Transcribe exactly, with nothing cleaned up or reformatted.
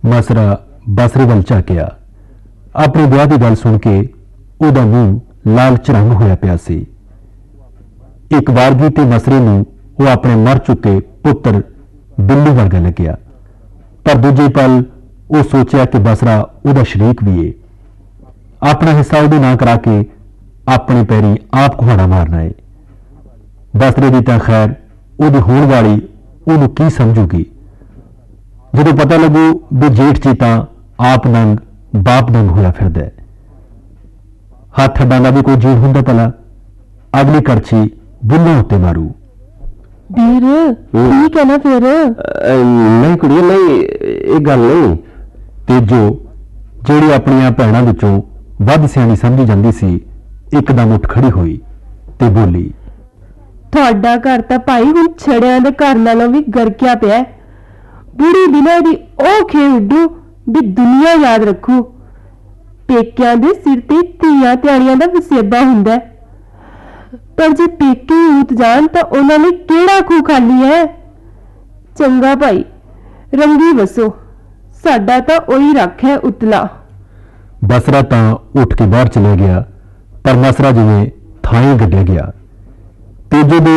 मसरा बसरे वल झाकिया। अपने विआह की गल सुन के उहदा मूँह लाल चरंग होया पिया सी। एक वारगी ते मसरे नूं वो अपने मर चुके पुत्र बिल्लू वर्गा लग्या, पर दूजे पल वो सोचा कि बसरा उहदा शरीक भी है। अपना हिस्सा उहदे नां करा के अपने पैरी आप कुहाड़ा मारना है। बसरे की तां खैर उहदी होण वाली उहनूं की समझूगी। जदों पता लगू भी जेठ जी तां आप नंग बाप नंग होया फिरदा है। हथ हड्डां दा भी कोई जीव हुंदा भला? अगली करछी बुल्लां उत्ते मारू। ਵੀਰ ਕੀ ਕਹਿਣਾ ਫਿਰ? नहीं कुड़िए नहीं, ਇਹ ਗੱਲ नहीं। तेजो ਜਿਹੜੀ ਆਪਣੀਆਂ ਭੈਣਾਂ ਵਿੱਚੋਂ ਵੱਧ ਸਿਆਣੀ ਸਮਝੀ ਜਾਂਦੀ ਸੀ, ਇੱਕਦਮ ਉੱਠ ਖੜੀ ਹੋਈ ਤੇ ਬੋਲੀ, ਤੁਹਾਡਾ ਘਰ ਤਾਂ ਭਾਈ ਹੁਣ ਛੜਿਆਂ ਦੇ ਘਰ ਨਾਲੋਂ ਵੀ ਗਰਕਿਆ ਪਿਆ। ਬੁੜੀ ਬਿਨਾਂ ਦੀ ਉਹ ਖੇ ਉੱਡੂ ਵੀ ਦੁਨੀਆ ਯਾਦ ਰੱਖੂ। ਪੇਕਿਆਂ ਦੇ ਸਿਰ ਤੇ ਧੀਆਂ ਧਿਆਣੀਆਂ ਦਾ ਵਸੇਬਾ ਹੁੰਦਾ, पर जे पेके उत जान तो उन्होंने केड़ा खूह खाली है। चंगा भाई रंगी वसो, साडा तो ओही रख है उतला। बसरा तां उठ के बाहर चले गया, पर मसरा जिवें थाई गड्ढिया गया। तेजे दे